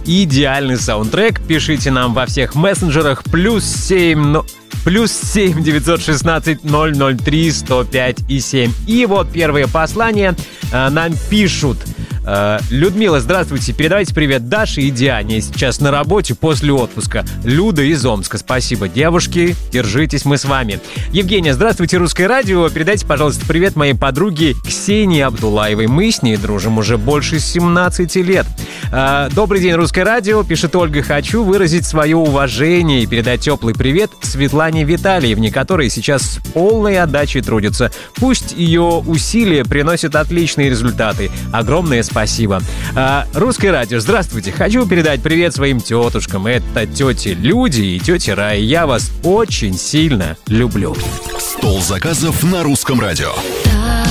идеальный саундтрек. Пишите нам во всех мессенджерах +7 916 003 105 и 7. И вот первые послания нам пишут. Людмила, здравствуйте. Передавайте привет Даше и Диане. Сейчас на работе после отпуска. Люда из Омска. Спасибо, девушки. Держитесь, мы с вами. Евгения, здравствуйте, Русское радио. Передайте, пожалуйста, привет моей подруге Ксении Абдулаевой. Мы с ней дружим уже больше 17 лет. Добрый день, Русское радио. Пишет Ольга. Хочу выразить свое уважение и передать теплый привет Светлане Витальевне, которая сейчас с полной отдачей трудится. Пусть ее усилия приносят отличные результаты. Огромное спасибо. Русское радио, здравствуйте. Хочу передать привет своим тетушкам. Это тети Люди и тетя Рая. Я вас очень сильно люблю. Стол заказов на Русском радио.